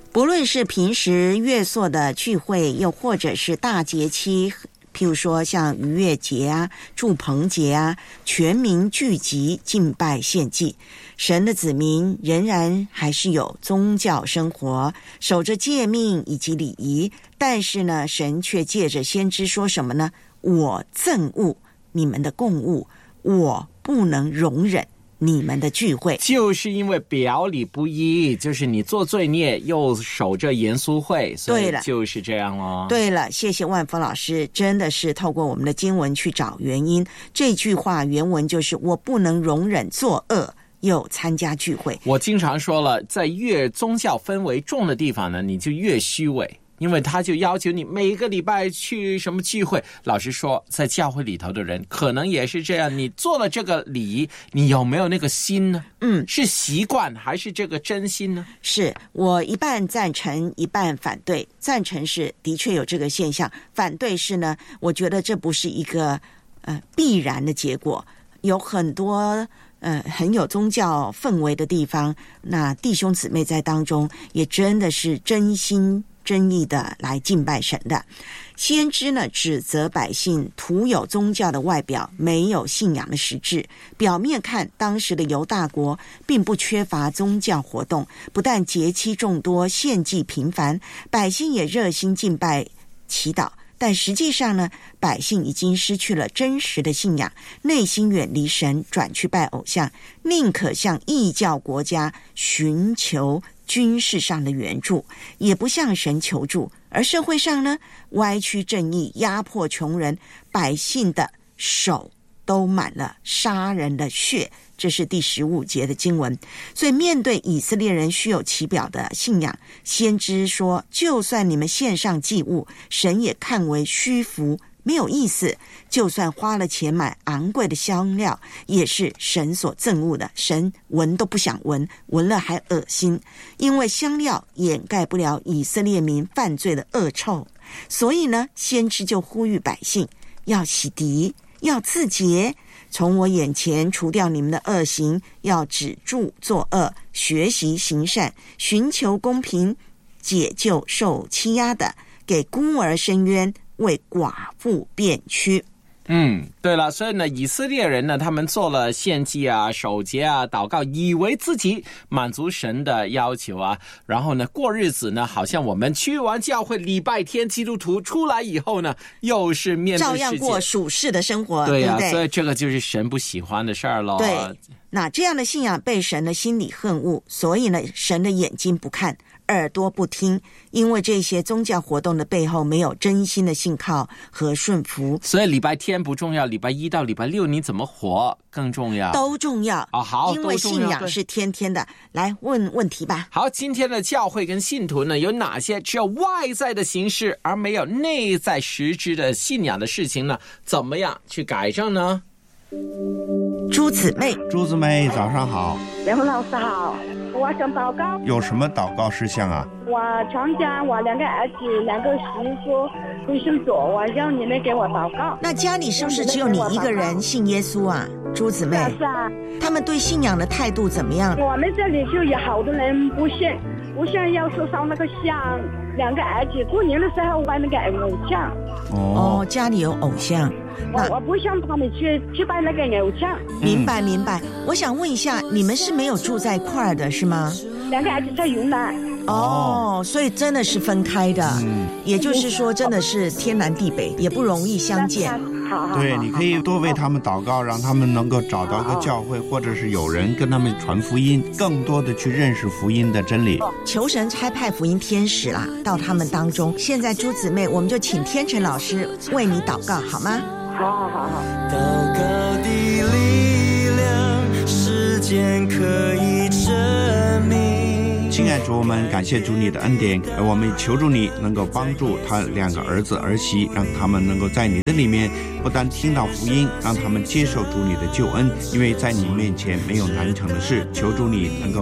不论是平时月朔的聚会，又或者是大节期，譬如说像逾越节啊、住棚节啊，全民聚集敬拜献祭。神的子民仍然还是有宗教生活，守着诫命以及礼仪，但是呢，神却借着先知说什么呢？我憎恶你们的供物，我不能容忍你们的聚会。 就是因为表里不一，就是你做罪孽又守着严肃会，所以就是这样咯。 对了，谢谢万峰老师，真的是透过我们的经文去找原因。这句话原文就是我不能容忍作恶又参加聚会。 我经常说了，在越宗教氛围重的地方呢，你就越虚伪，因为他就要求你每个礼拜去什么聚会。老实说，在教会里头的人可能也是这样，你做了这个礼，你有没有那个心呢？是习惯还是这个真心呢？ 是我一半赞成一半反对。赞成是的确有这个现象，反对是呢，我觉得这不是一个必然的结果。有很多很有宗教氛围的地方，那弟兄姊妹在当中也真的是真心真意的来敬拜神的。先知呢，指责百姓徒有宗教的外表，没有信仰的实质。表面看，当时的犹大国并不缺乏宗教活动，不但节期众多，献祭频繁，百姓也热心敬拜祈祷。但实际上呢，百姓已经失去了真实的信仰，内心远离神，转去拜偶像，宁可向异教国家寻求军事上的援助，也不向神求助。而社会上呢，歪曲正义，压迫穷人，百姓的手都满了杀人的血。这是第15节的经文。所以面对以色列人虚有其表的信仰，先知说，就算你们献上祭物，神也看为虚浮，没有意思。就算花了钱买昂贵的香料，也是神所憎恶的，神闻都不想闻，闻了还恶心。因为香料掩盖不了以色列民犯罪的恶臭，所以呢，先知就呼吁百姓要洗涤，要自洁，从我眼前除掉你们的恶行，要止住作恶，学习行善，寻求公平，解救受欺压的，给孤儿伸冤，为寡妇辩屈。 对了，所以呢，以色列人呢，他们做了献祭啊、守节啊、祷告，以为自己满足神的要求啊，然后呢，过日子呢，好像我们去完教会，礼拜天基督徒出来以后呢，又是面对世界， 照样过属世的生活， 对啊， 对不对？ 所以这个就是神不喜欢的事儿咯。 对，那这样的信仰被神的心里恨恶，所以呢，神的眼睛不看，耳朵不听，因为这些宗教活动的背后没有真心的信靠和顺服。 所以礼拜天不重要，礼拜1到礼拜6你怎么活更重要， 都重要好， 因为信仰是天天的。来问问题吧。 好，今天的教会跟信徒呢，有哪些只有外在的形式而没有内在实质的信仰的事情呢？怎么样去改正呢？ 朱姊妹早上好。 梁红老师好，我想祷告。 有什么祷告事项啊？ 我全家，我2个儿子2个媳妇归信主，我要你们给我祷告。 那家里是不是只有你一个人信耶稣啊，朱姊妹？ 是啊。 他们对信仰的态度怎么样？ 我们这里就有好多人不信要是烧那个香，2个儿子过年的时候拜那个偶像。 家里有偶像。 我不想他们去拜那个偶像。 明白。我想问一下，你们是没有住在一块儿的是吗 ？2个儿子在云南。 所以真的是分开的。也就是说真的是天南地北，也不容易相见。 对，你可以多为他们祷告，让他们能够找到个教会，或者是有人跟他们传福音，更多的去认识福音的真理。 求神差派福音天使啦，到他们当中。现在朱姊妹，我们就请天成老师为你祷告好吗？ 好。 祷告的力量，时间可以证明。 亲爱主，我们感谢主你的恩典，我们求助你能够帮助他2个儿子儿媳，让他们能够在你的里面不但听到福音，让他们接受主你的救恩，因为在你面前没有难成的事。求主你能够